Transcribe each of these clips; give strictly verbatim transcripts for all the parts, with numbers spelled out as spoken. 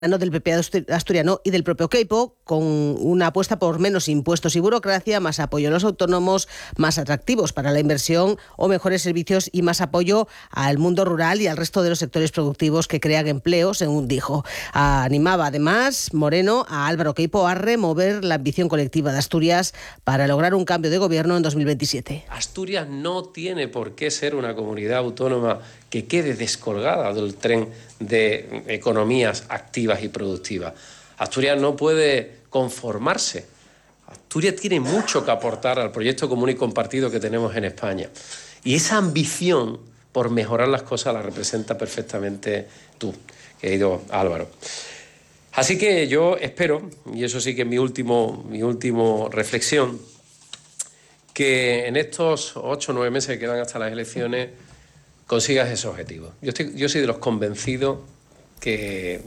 del P P asturiano y del propio Queipo, con una apuesta por menos impuestos y burocracia, más apoyo a los autónomos, más atractivos para la inversión o mejores servicios y más apoyo al mundo rural y al resto de los sectores productivos que crean empleo, según dijo. Animaba además Moreno a Álvaro Queipo a remover la ambición colectiva de Asturias para lograr un cambio de gobierno en dos mil veintisiete. Asturias no tiene por qué ser una comunidad autónoma que quede descolgada del tren de economías activas y productivas. Asturias no puede conformarse. Asturias tiene mucho que aportar al proyecto común y compartido que tenemos en España. Y esa ambición por mejorar las cosas la representa perfectamente tú, querido Álvaro. Así que yo espero, y eso sí que es mi último, mi último reflexión, que en estos ocho o nueve meses que quedan hasta las elecciones consigas ese objetivo. Yo, estoy, yo soy de los convencidos que...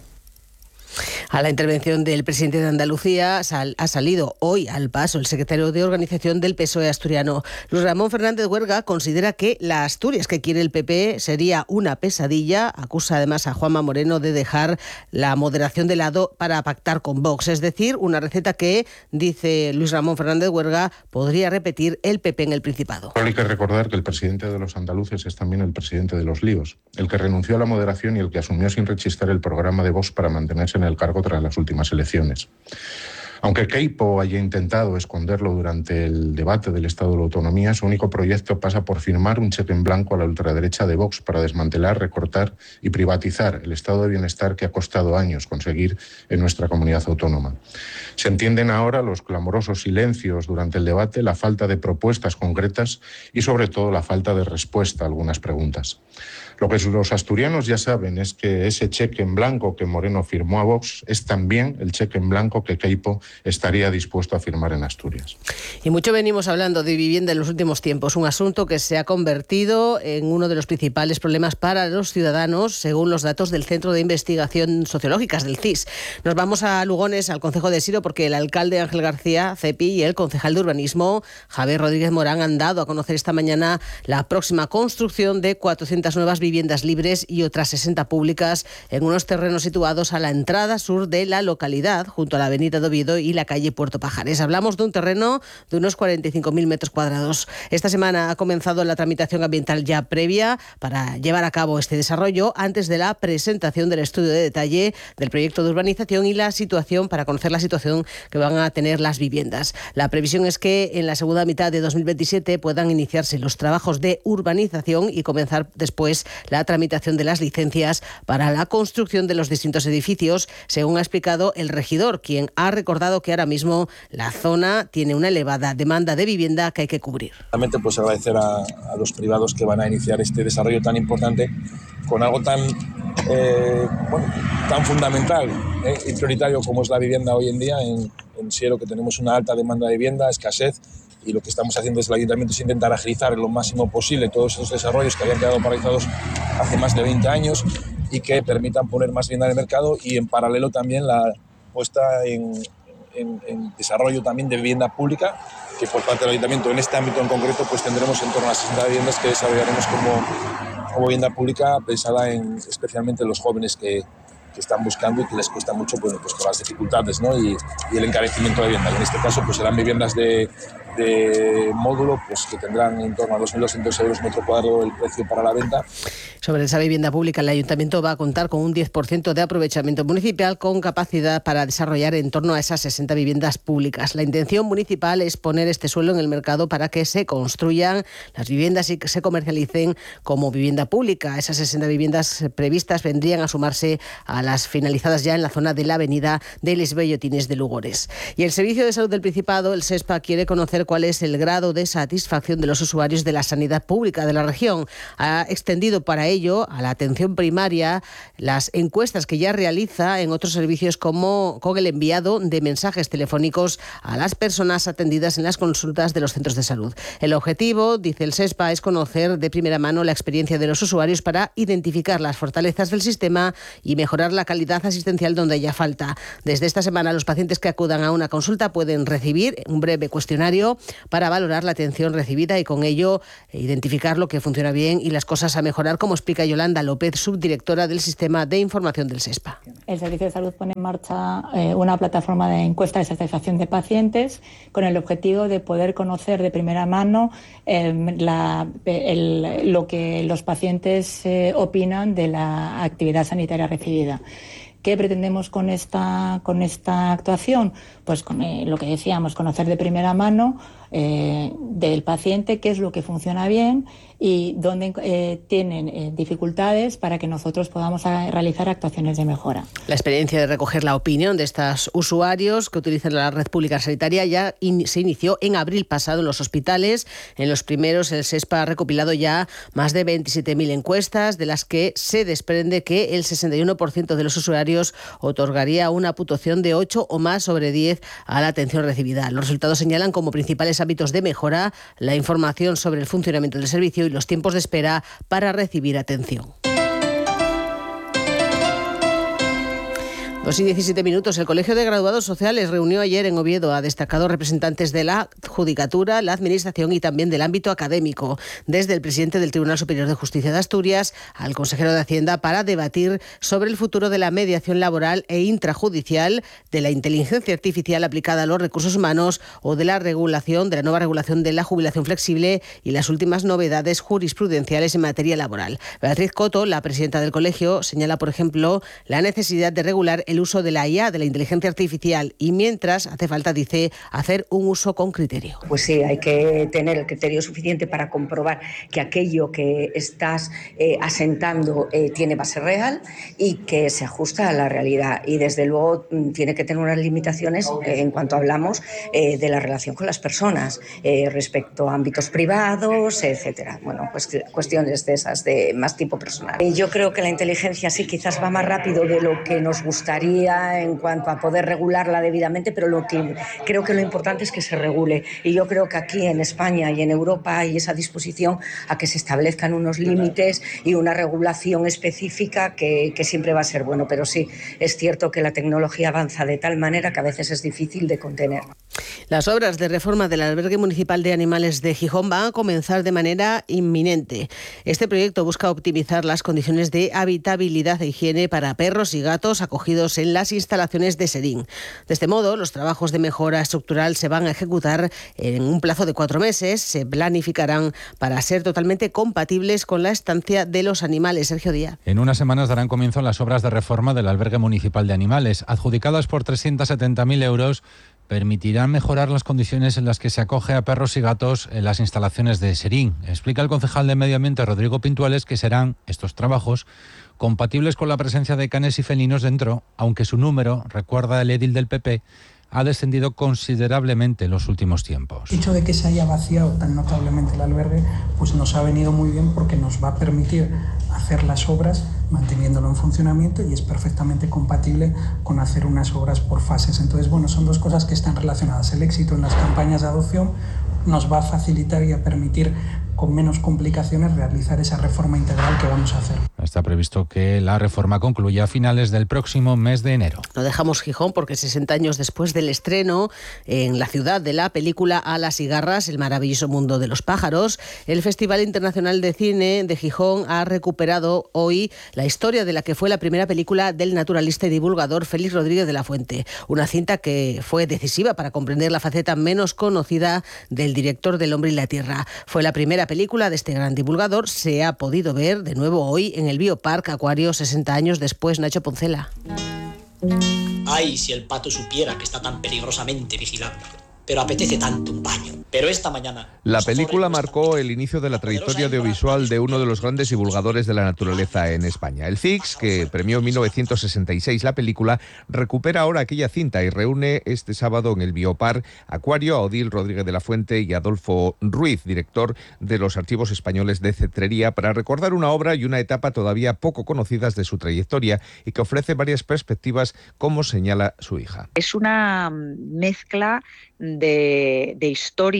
A la intervención del presidente de Andalucía sal, ha salido hoy al paso el secretario de Organización del P S O E asturiano. Luis Ramón Fernández Huerga considera que la Asturias que quiere el P P sería una pesadilla. Acusa además a Juanma Moreno de dejar la moderación de lado para pactar con Vox. Es decir, una receta que, dice Luis Ramón Fernández Huerga, podría repetir el P P en el Principado. Hay que recordar que el presidente de los andaluces es también el presidente de los líos, el que renunció a la moderación y el que asumió sin rechistar el programa de Vox para mantenerse en el cargo tras las últimas elecciones. Aunque Queipo haya intentado esconderlo durante el debate del Estado de la Autonomía, su único proyecto pasa por firmar un cheque en blanco a la ultraderecha de Vox para desmantelar, recortar y privatizar el estado de bienestar que ha costado años conseguir en nuestra comunidad autónoma. Se entienden ahora los clamorosos silencios durante el debate, la falta de propuestas concretas y sobre todo la falta de respuesta a algunas preguntas. Lo que los asturianos ya saben es que ese cheque en blanco que Moreno firmó a Vox es también el cheque en blanco que Queipo estaría dispuesto a firmar en Asturias. Y mucho venimos hablando de vivienda en los últimos tiempos, un asunto que se ha convertido en uno de los principales problemas para los ciudadanos, según los datos del Centro de Investigación Sociológicas, del C I S. Nos vamos a Lugones, al concejo de Siro, porque el alcalde Ángel García Cepi y el concejal de Urbanismo, Javier Rodríguez Morán, han dado a conocer esta mañana la próxima construcción de cuatrocientas nuevas viviendas libres y otras sesenta públicas en unos terrenos situados a la entrada sur de la localidad, junto a la avenida de Oviedo y la calle Puerto Pajares. Hablamos de un terreno de unos cuarenta y cinco mil metros cuadrados. Esta semana ha comenzado la tramitación ambiental ya previa para llevar a cabo este desarrollo antes de la presentación del estudio de detalle del proyecto de urbanización y la situación, para conocer la situación que van a tener las viviendas. La previsión es que en la segunda mitad de dos mil veintisiete puedan iniciarse los trabajos de urbanización y comenzar después la tramitación de las licencias para la construcción de los distintos edificios, según ha explicado el regidor, quien ha recordado que ahora mismo la zona tiene una elevada demanda de vivienda que hay que cubrir. Realmente pues agradecer a, a los privados que van a iniciar este desarrollo tan importante con algo tan, eh, bueno, tan fundamental eh, y prioritario como es la vivienda hoy en día en, en Siero, que tenemos una alta demanda de vivienda, escasez. Y lo que estamos haciendo desde el Ayuntamiento es intentar agilizar en lo máximo posible todos esos desarrollos que habían quedado paralizados hace más de veinte años y que permitan poner más vivienda en el mercado, y en paralelo también la puesta en, en, en desarrollo también de vivienda pública, que por parte del Ayuntamiento en este ámbito en concreto pues tendremos en torno a sesenta viviendas que desarrollaremos como, como vivienda pública pensada en especialmente en los jóvenes que, que están buscando y que les cuesta mucho pues, pues con las dificultades, ¿no? y, y el encarecimiento de vivienda. Y en este caso pues serán viviendas de, de módulo pues que tendrán en torno a dos mil doscientos euros metro cuadrado el precio para la venta. Sobre esa vivienda pública, el Ayuntamiento va a contar con un diez por ciento de aprovechamiento municipal, con capacidad para desarrollar en torno a esas sesenta viviendas públicas. La intención municipal es poner este suelo en el mercado para que se construyan las viviendas y que se comercialicen como vivienda pública. Esas sesenta viviendas previstas vendrían a sumarse a las finalizadas ya en la zona de la avenida de Les Bellotines de Lugones. Y el Servicio de Salud del Principado, el SESPA, quiere conocer cuál es el grado de satisfacción de los usuarios de la sanidad pública de la región. Ha extendido para ello a la atención primaria las encuestas que ya realiza en otros servicios, como con el enviado de mensajes telefónicos a las personas atendidas en las consultas de los centros de salud. El objetivo, dice el SESPA, es conocer de primera mano la experiencia de los usuarios para identificar las fortalezas del sistema y mejorar la calidad asistencial donde haya falta. Desde esta semana, los pacientes que acudan a una consulta pueden recibir un breve cuestionario servicio para valorar la atención recibida y con ello identificar lo que funciona bien y las cosas a mejorar, como explica Yolanda López, subdirectora del Sistema de Información del SESPA. El Servicio de Salud pone en marcha eh, una plataforma de encuesta de satisfacción de pacientes con el objetivo de poder conocer de primera mano eh, la, el, lo que los pacientes eh, opinan de la actividad sanitaria recibida. ¿Qué pretendemos con esta, con esta actuación? Pues con eh, lo que decíamos, conocer de primera mano eh, del paciente qué es lo que funciona bien y dónde eh, tienen eh, dificultades para que nosotros podamos a, realizar actuaciones de mejora. La experiencia de recoger la opinión de estos usuarios que utilizan la red pública sanitaria ya in, se inició en abril pasado en los hospitales. En los primeros, el SESPA ha recopilado ya más de veintisiete mil encuestas, de las que se desprende que el sesenta y uno por ciento de los usuarios otorgaría una puntuación de ocho o más sobre diez a la atención recibida. Los resultados señalan como principales ámbitos de mejora la información sobre el funcionamiento del servicio y los tiempos de espera para recibir atención. Dos y diecisiete minutos. El Colegio de Graduados Sociales reunió ayer en Oviedo a destacados representantes de la Judicatura, la Administración y también del ámbito académico, desde el presidente del Tribunal Superior de Justicia de Asturias al consejero de Hacienda, para debatir sobre el futuro de la mediación laboral e intrajudicial, de la inteligencia artificial aplicada a los recursos humanos o de la regulación, de la nueva regulación de la jubilación flexible y las últimas novedades jurisprudenciales en materia laboral. Beatriz Coto, la presidenta del colegio, señala, por ejemplo, la necesidad de regular el uso de la I A, de la inteligencia artificial, y mientras hace falta, dice, hacer un uso con criterio. Pues sí, hay que tener el criterio suficiente para comprobar que aquello que estás eh, asentando eh, tiene base real y que se ajusta a la realidad. Y desde luego tiene que tener unas limitaciones eh, en cuanto hablamos eh, de la relación con las personas, eh, respecto a ámbitos privados, etcétera. Bueno, pues cuestiones de esas de más tipo personal. Eh, yo creo que la inteligencia sí quizás va más rápido de lo que nos gustaría en cuanto a poder regularla debidamente, pero lo que creo que lo importante es que se regule. Y yo creo que aquí en España y en Europa hay esa disposición a que se establezcan unos límites y una regulación específica que, que siempre va a ser bueno. Pero sí, es cierto que la tecnología avanza de tal manera que a veces es difícil de contener. Las obras de reforma del albergue municipal de animales de Gijón van a comenzar de manera inminente. Este proyecto busca optimizar las condiciones de habitabilidad e higiene para perros y gatos acogidos en las instalaciones de Serín. De este modo, los trabajos de mejora estructural se van a ejecutar en un plazo de cuatro meses. Se planificarán para ser totalmente compatibles con la estancia de los animales. Sergio Díaz. En unas semanas darán comienzo las obras de reforma del albergue municipal de animales, adjudicadas por trescientos setenta mil euros. Permitirán mejorar las condiciones en las que se acoge a perros y gatos en las instalaciones de Serín. Explica el concejal de Medio Ambiente, Rodrigo Pintuales, que serán estos trabajos compatibles con la presencia de canes y felinos dentro, aunque su número, recuerda el edil del P P, ha descendido considerablemente en los últimos tiempos. El hecho de que se haya vaciado tan notablemente el albergue pues nos ha venido muy bien, porque nos va a permitir hacer las obras manteniéndolo en funcionamiento, y es perfectamente compatible con hacer unas obras por fases. Entonces, bueno, son dos cosas que están relacionadas. El éxito en las campañas de adopción nos va a facilitar y a permitir con menos complicaciones realizar esa reforma integral que vamos a hacer. Está previsto que la reforma concluya a finales del próximo mes de enero. No dejamos Gijón porque sesenta años después del estreno en la ciudad de la película Alas y Garras, el maravilloso mundo de los pájaros, el Festival Internacional de Cine de Gijón ha recuperado hoy la historia de la que fue la primera película del naturalista y divulgador Félix Rodríguez de la Fuente. Una cinta que fue decisiva para comprender la faceta menos conocida del director del Hombre y la Tierra. Fue la primera película de este gran divulgador. Se ha podido ver de nuevo hoy en el Biopark Acuario, sesenta años después. Nacho Poncela. Ay, si el pato supiera que está tan peligrosamente vigilado. Pero apetece tanto un baño. Pero esta mañana... La película marcó el inicio de la trayectoria audiovisual de uno de los grandes divulgadores de la naturaleza en España. El C I X, que premió en mil novecientos sesenta y seis la película, recupera ahora aquella cinta y reúne este sábado en el Biopark Acuario a Odil Rodríguez de la Fuente y Adolfo Ruiz, director de los Archivos Españoles de Cetrería, para recordar una obra y una etapa todavía poco conocidas de su trayectoria y que ofrece varias perspectivas, como señala su hija. Es una mezcla de, de historia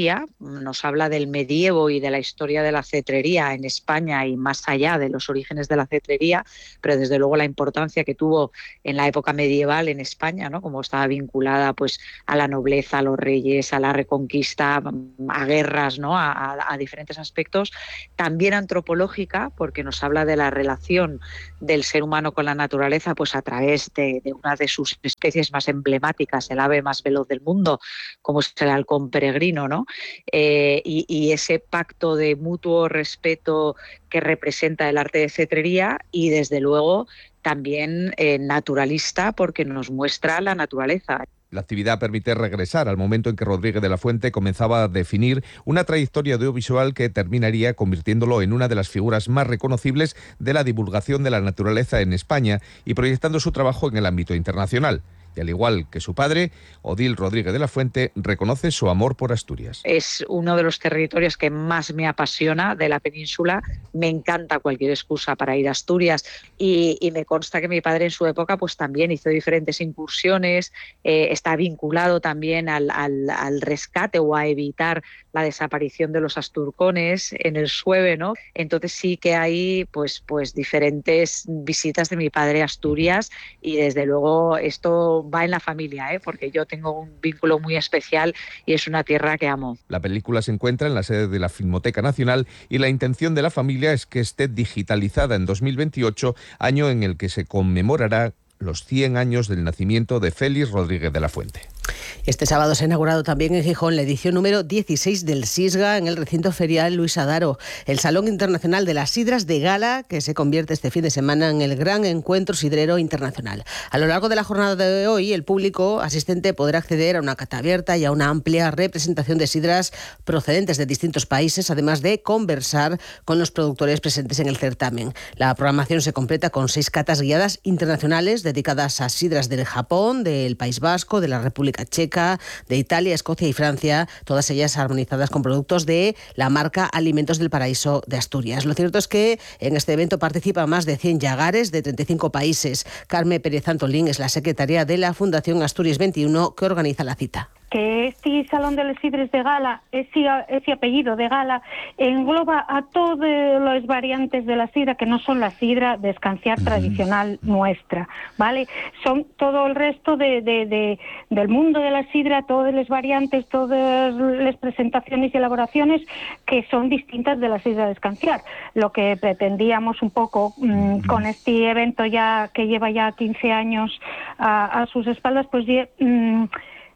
cetrería, nos habla del medievo y de la historia de la cetrería en España y más allá de los orígenes de la cetrería, pero desde luego la importancia que tuvo en la época medieval en España, ¿no? Como estaba vinculada pues a la nobleza, a los reyes, a la reconquista, a guerras, ¿no? a, a, a diferentes aspectos. También antropológica, porque nos habla de la relación del ser humano con la naturaleza, pues a través de, de una de sus especies más emblemáticas, el ave más veloz del mundo, como es el halcón peregrino, ¿no? Eh, y, y ese pacto de mutuo respeto que representa el arte de cetrería, y desde luego también eh, naturalista, porque nos muestra la naturaleza. La actividad permite regresar al momento en que Rodríguez de la Fuente comenzaba a definir una trayectoria audiovisual que terminaría convirtiéndolo en una de las figuras más reconocibles de la divulgación de la naturaleza en España y proyectando su trabajo en el ámbito internacional. Y al igual que su padre, Odil Rodríguez de la Fuente reconoce su amor por Asturias. Es uno de los territorios que más me apasiona de la península. Me encanta cualquier excusa para ir a Asturias y, y me consta que mi padre en su época pues también hizo diferentes incursiones, eh, está vinculado también al, al, al rescate o a evitar la desaparición de los asturcones en el Sueve, ¿no? Entonces sí que hay pues, pues diferentes visitas de mi padre a Asturias y desde luego esto va en la familia, ¿eh? Porque yo tengo un vínculo muy especial y es una tierra que amo. La película se encuentra en la sede de la Filmoteca Nacional y la intención de la familia es que esté digitalizada en dos mil veintiocho, año en el que se conmemorará los cien años del nacimiento de Félix Rodríguez de la Fuente. Este sábado se ha inaugurado también en Gijón la edición número dieciséis del SISGA en el recinto ferial Luis Adaro, el Salón Internacional de las Sidras de Gala, que se convierte este fin de semana en el gran encuentro sidrero internacional. A lo largo de la jornada de hoy, el público asistente podrá acceder a una cata abierta y a una amplia representación de sidras procedentes de distintos países, además de conversar con los productores presentes en el certamen. La programación se completa con seis catas guiadas internacionales dedicadas a sidras del Japón, del País Vasco, de la República Checa, de Italia, Escocia y Francia, todas ellas armonizadas con productos de la marca Alimentos del Paraíso de Asturias. Lo cierto es que en este evento participan más de cien llagares de treinta y cinco países. Carme Pérez Antolín es la secretaria de la Fundación Asturias veintiuno que organiza la cita. Que este Salón de les Sidres de Gala, ese, ese apellido de Gala, engloba a todas las variantes de la sidra, que no son la sidra de escanciar tradicional nuestra, ¿vale? Son todo el resto de, de, de, del mundo de la sidra, todas las variantes, todas las presentaciones y elaboraciones que son distintas de la sidra de escanciar. Lo que pretendíamos un poco mmm, con este evento ya que lleva ya quince años a, a sus espaldas, pues mmm,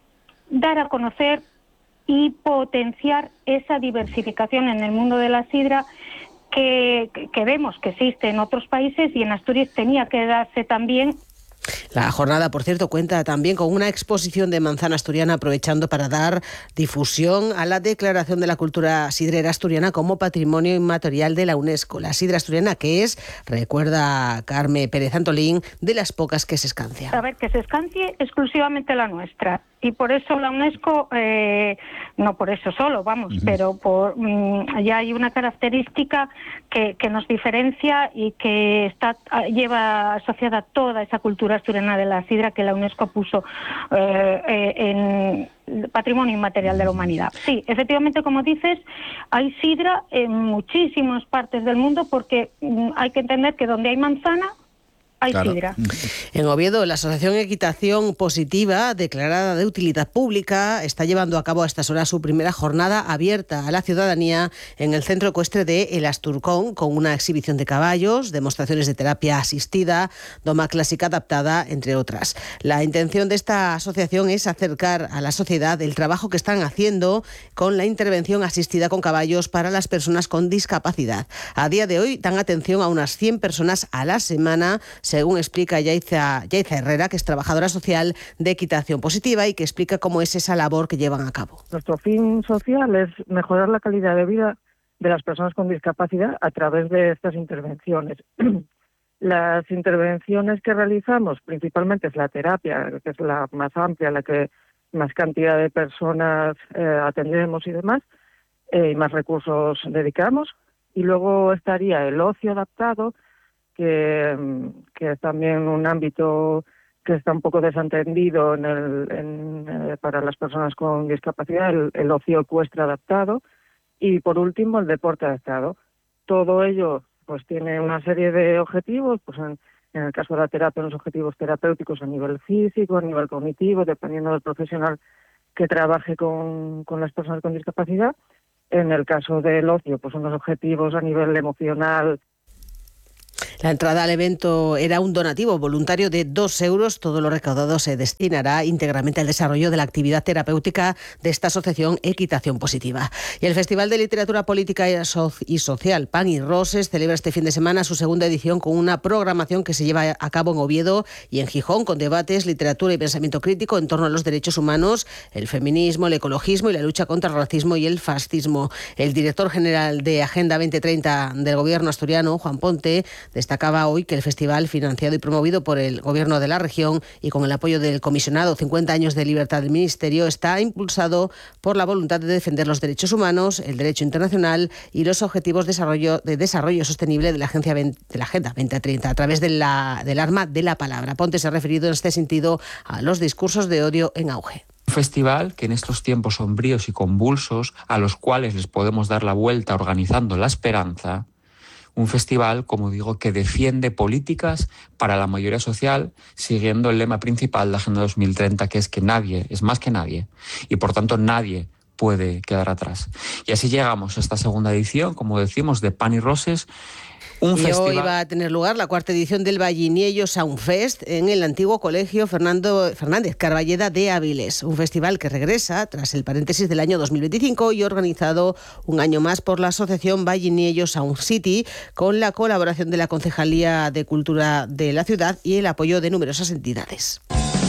dar a conocer y potenciar esa diversificación en el mundo de la sidra que, que vemos que existe en otros países y en Asturias tenía que darse también. La jornada, por cierto, cuenta también con una exposición de manzana asturiana, aprovechando para dar difusión a la declaración de la cultura sidrera asturiana como patrimonio inmaterial de la UNESCO. La sidra asturiana, que es, recuerda Carme Pérez Antolín, de las pocas que se escancia. A ver, que se escancie exclusivamente la nuestra. Y por eso la UNESCO, eh, no por eso solo, vamos, uh-huh. pero por um, ya hay una característica que, que nos diferencia y que está lleva asociada toda esa cultura asturiana de la sidra que la UNESCO puso eh, eh, en Patrimonio Inmaterial de la Humanidad. Sí, efectivamente, como dices, hay sidra en muchísimas partes del mundo porque um, hay que entender que donde hay manzana, hay claro. sidra. En Oviedo, la Asociación Equitación Positiva, declarada de utilidad pública, está llevando a cabo a estas horas su primera jornada abierta a la ciudadanía en el centro ecuestre de El Asturcón, con una exhibición de caballos, demostraciones de terapia asistida, doma clásica adaptada, entre otras. La intención de esta asociación es acercar a la sociedad el trabajo que están haciendo con la intervención asistida con caballos para las personas con discapacidad. A día de hoy dan atención a unas cien personas a la semana, según explica Yaiza, Yaiza Herrera, que es trabajadora social de Equitación Positiva y que explica cómo es esa labor que llevan a cabo. Nuestro fin social es mejorar la calidad de vida de las personas con discapacidad a través de estas intervenciones. Las intervenciones que realizamos principalmente es la terapia, que es la más amplia, la que más cantidad de personas eh, atendemos y demás, eh, y más recursos dedicamos. Y luego estaría el ocio adaptado, Que, que es también un ámbito que está un poco desentendido en el, en, eh, para las personas con discapacidad, el, el ocio ecuestre adaptado, y por último el deporte adaptado. Todo ello pues tiene una serie de objetivos, pues en, en el caso de la terapia, unos objetivos terapéuticos a nivel físico, a nivel cognitivo, dependiendo del profesional que trabaje con, con las personas con discapacidad. En el caso del ocio, pues unos objetivos a nivel emocional. La entrada al evento era un donativo voluntario de dos euros. Todo lo recaudado se destinará íntegramente al desarrollo de la actividad terapéutica de esta asociación Equitación Positiva. Y el Festival de Literatura Política y Social Pan y Roses celebra este fin de semana su segunda edición con una programación que se lleva a cabo en Oviedo y en Gijón, con debates, literatura y pensamiento crítico en torno a los derechos humanos, el feminismo, el ecologismo y la lucha contra el racismo y el fascismo. El director general de Agenda veinte treinta del Gobierno asturiano, Juan Ponte, destacaba hoy que el festival, financiado y promovido por el Gobierno de la región y con el apoyo del comisionado cincuenta años de libertad del Ministerio, está impulsado por la voluntad de defender los derechos humanos, el derecho internacional y los objetivos de desarrollo, de desarrollo sostenible de la, agencia de la Agenda veinte treinta a través de la, del arma de la palabra. Ponte se ha referido en este sentido a los discursos de odio en auge. Un festival que en estos tiempos sombríos y convulsos, a los cuales les podemos dar la vuelta organizando la esperanza, un festival, como digo, que defiende políticas para la mayoría social, siguiendo el lema principal de Agenda dos mil treinta, que es que nadie es más que nadie, y por tanto nadie puede quedar atrás. Y así llegamos a esta segunda edición, como decimos, de Pan y Roses. Un y festival... hoy va a tener lugar la cuarta edición del Valliniello Soundfest en el antiguo colegio Fernando Fernández Carballeda de Áviles, un festival que regresa tras el paréntesis del año dos mil veinticinco y organizado un año más por la asociación Valliniello Sound City, con la colaboración de la Concejalía de Cultura de la ciudad y el apoyo de numerosas entidades.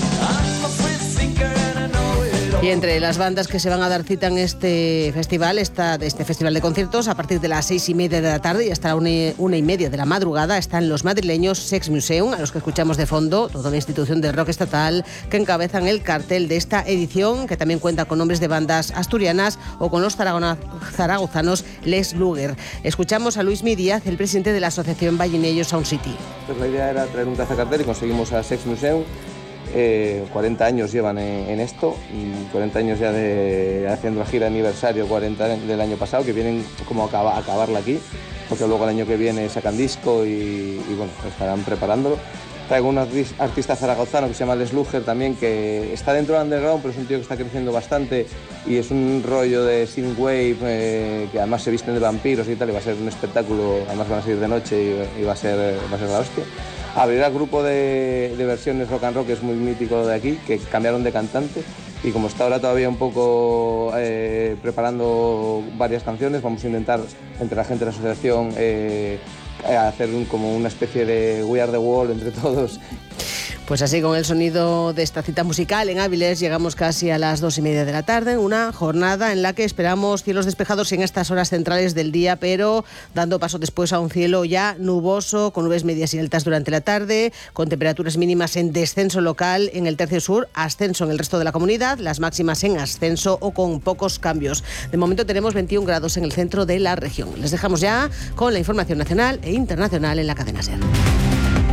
Y entre las bandas que se van a dar cita en este festival, está de este festival de conciertos, a partir de las seis y media de la tarde y hasta una, una y media de la madrugada, están los madrileños Sex Museum, a los que escuchamos de fondo, toda una institución del rock estatal que encabezan el cartel de esta edición, que también cuenta con nombres de bandas asturianas o con los zaragozanos Les Luger. Escuchamos a Luis Díaz, el presidente de la asociación Valliniello Sound City. Pues la idea era traer un cazacartel y conseguimos a Sex Museum. Eh, cuarenta años llevan en, en esto, y cuarenta años ya de haciendo la gira aniversario cuarenta del año pasado, que vienen como a, acaba, a acabarla aquí, porque luego el año que viene sacan disco y, y bueno, estarán preparándolo. Traigo un artista zaragozano que se llama Les Luger también, que está dentro del underground, pero es un tío que está creciendo bastante y es un rollo de synthwave, eh, que además se visten de vampiros y tal, y va a ser un espectáculo, además van a salir de noche y, y va, a ser, va a ser la hostia. Abrirá el grupo de, de versiones rock and roll, que es muy mítico de aquí, que cambiaron de cantante, y como está ahora todavía un poco eh, preparando varias canciones, vamos a intentar entre la gente de la asociación eh, hacer un, como una especie de We Are The World entre todos. Pues así, con el sonido de esta cita musical en Áviles, llegamos casi a las dos y media de la tarde, una jornada en la que esperamos cielos despejados en estas horas centrales del día, pero dando paso después a un cielo ya nuboso, con nubes medias y altas durante la tarde, con temperaturas mínimas en descenso local en el tercio sur, ascenso en el resto de la comunidad, las máximas en ascenso o con pocos cambios. De momento tenemos veintiún grados en el centro de la región. Les dejamos ya con la información nacional e internacional en la cadena SER.